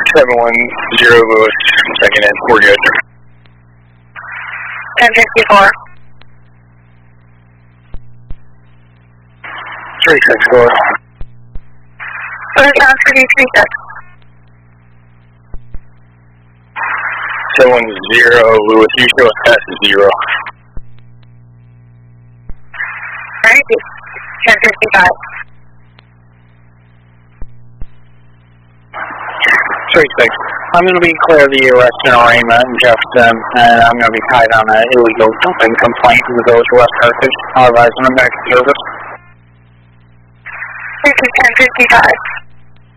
710 Lewis, checking in. We're good. 1054. 364. What is on for D36? 710 Lewis, you show us past 0. Alright, 1055. 36. I'm going to be clear of the arrest and arraignment in Jefferson, and I'm going to be tied on an illegal dumping complaint in the Village of West Carthage. I'll advise on American service. This is 1055.